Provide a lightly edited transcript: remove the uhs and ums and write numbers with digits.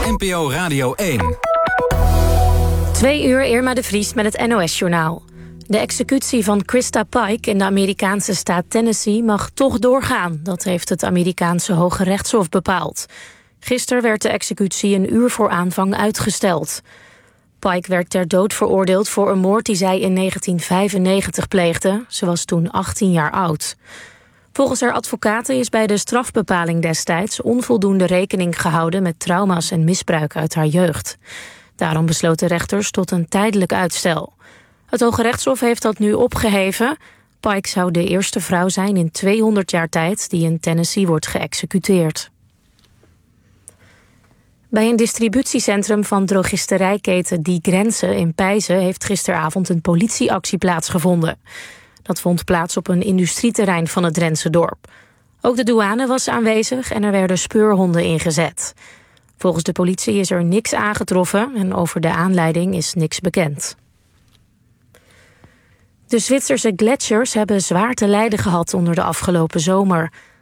NPO Radio 1. 2 uur, Irma de Vries met het NOS-journaal. De executie van Krista Pike in de Amerikaanse staat Tennessee mag toch doorgaan. Dat heeft het Amerikaanse Hoge Rechtshof bepaald. Gisteren werd de executie 1 uur voor aanvang uitgesteld. Pike werd ter dood veroordeeld voor een moord die zij in 1995 pleegde. Ze was toen 18 jaar oud. Volgens haar advocaten is bij de strafbepaling destijds onvoldoende rekening gehouden met trauma's en misbruik uit haar jeugd. Daarom besloten rechters tot een tijdelijk uitstel. Het Hoge Rechtshof heeft dat nu opgeheven. Pike zou de eerste vrouw zijn in 200 jaar tijd die in Tennessee wordt geëxecuteerd. Bij een distributiecentrum van drogisterijketen Die Grenzen in Pijzen heeft gisteravond een politieactie plaatsgevonden. Dat vond plaats op een industrieterrein van het Drentse dorp. Ook de douane was aanwezig en er werden speurhonden ingezet. Volgens de politie is er niks aangetroffen en over de aanleiding is niks bekend. De Zwitserse gletsjers hebben zwaar te lijden gehad onder de afgelopen zomer.